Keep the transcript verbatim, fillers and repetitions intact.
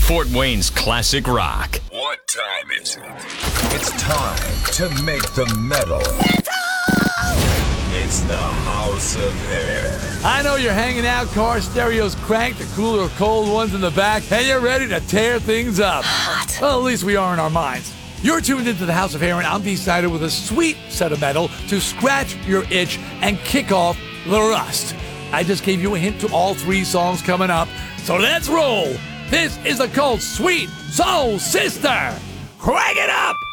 Fort Wayne's classic rock. What time is it? It's time to make the metal. It's the House of Air. I know you're hanging out, car stereos cranked, the cooler, cold ones in the back, and you're ready to tear things up. Hot. Well, at least we are in our minds. You're tuned into the House of Air, and I'm decided with a sweet set of metal to scratch your itch and kick off the rust. I just gave you a hint to all three songs coming up, so let's roll. This is the Cult's Sweet Soul Sister. Crank it up!